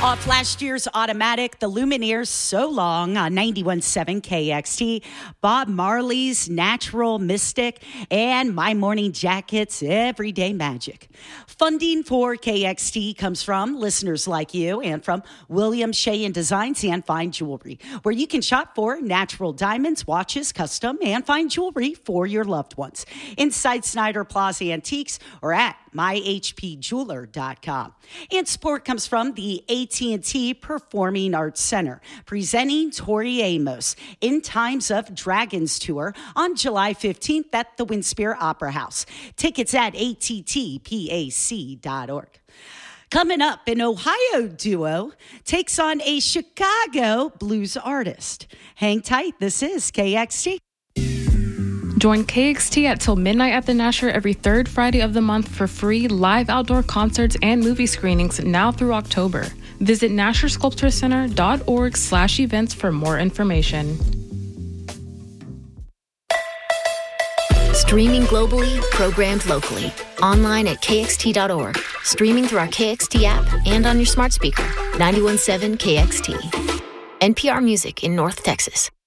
Off last year's Automatic, the Lumineers, So Long on 91.7 KXT, Bob Marley's Natural Mystic, and My Morning Jacket's Everyday Magic. Funding for KXT comes from listeners like you and from William Shea and Designs and Fine Jewelry, where you can shop for natural diamonds, watches, custom, and fine jewelry for your loved ones. Inside Snyder Plaza Antiques or at myhpjeweler.com. And support comes from the AT&T Performing Arts Center, presenting Tori Amos in Times of Dragons Tour on July 15th at the Winspear Opera House. Tickets at attpac.org. Coming up, an Ohio duo takes on a Chicago blues artist. Hang tight. This is KXT. Join KXT at till midnight at the Nasher every third Friday of the month for free live outdoor concerts and movie screenings now through October. Visit NasherSculptureCenter.org/events for more information. Streaming globally, programmed locally. Online at KXT.org. Streaming through our KXT app and on your smart speaker. 91.7 KXT. NPR Music in North Texas.